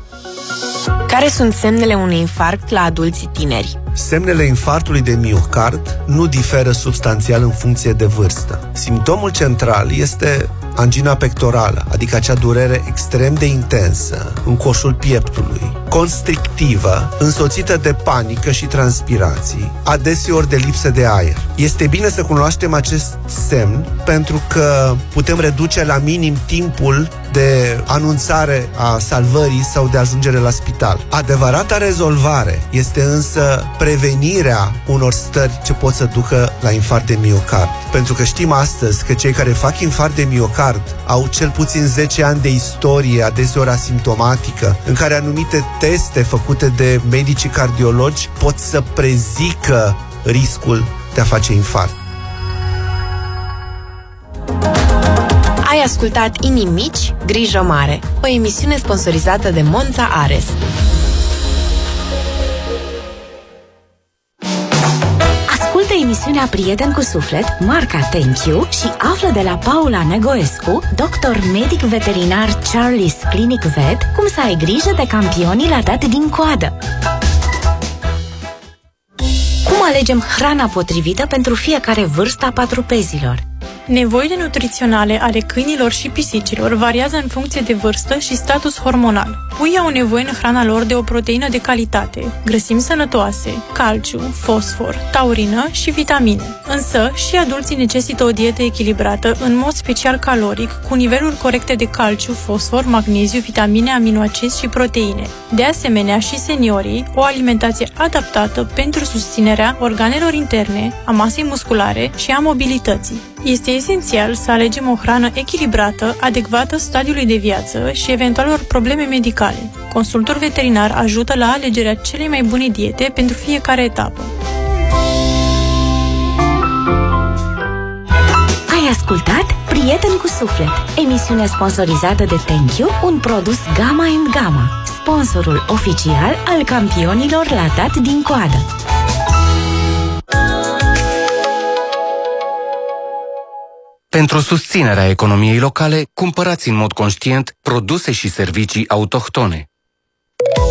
Care sunt semnele unui infarct la adulții tineri? Semnele infarctului de miocard nu diferă substanțial în funcție de vârstă. Simptomul central este angina pectorală, adică acea durere extrem de intensă în coșul pieptului, constrictivă, însoțită de panică și transpirații, adeseori de lipsă de aer. Este bine să cunoaștem acest semn pentru că putem reduce la minim timpul de anunțare a salvării sau de ajungere la spital. Adevărata rezolvare este însă prevenirea unor stări ce pot să ducă la infarct de miocard. Pentru că știm astăzi că cei care fac infarct de miocard au cel puțin 10 ani de istorie, adeseori asimptomatică, în care anumite teste făcute de medicii cardiologi pot să prezică riscul de a face infarct. Ai ascultat Inimi mici, grijă mare, o emisiune sponsorizată de Monza Ares. Ascultă emisiunea Prieten cu Suflet, marca Thank You, și află de la Paula Negoescu, doctor medic veterinar Charlie's Clinic Vet, cum să ai grijă de campionii la dat din coadă. Cum alegem hrana potrivită pentru fiecare vârstă a patrupezilor? Nevoile nutriționale ale câinilor și pisicilor variază în funcție de vârstă și status hormonal. Puii au nevoie în hrana lor de o proteină de calitate, grăsimi sănătoase, calciu, fosfor, taurină și vitamine. Însă, și adulții necesită o dietă echilibrată, în mod special caloric, cu niveluri corecte de calciu, fosfor, magneziu, vitamine, aminoacizi și proteine. De asemenea, și seniorii, o alimentație adaptată pentru susținerea organelor interne, a masei musculare și a mobilității. Este esențial să alegem o hrană echilibrată, adecvată stadiului de viață și eventualelor probleme medicale. Consultul veterinar ajută la alegerea celei mai bune diete pentru fiecare etapă. Ai ascultat Prieten cu Suflet, emisiune sponsorizată de Thank You, un produs Gamma & Gamma, sponsorul oficial al campionilor la dat din coadă. Pentru susținerea economiei locale, cumpărați în mod conștient produse și servicii autohtone.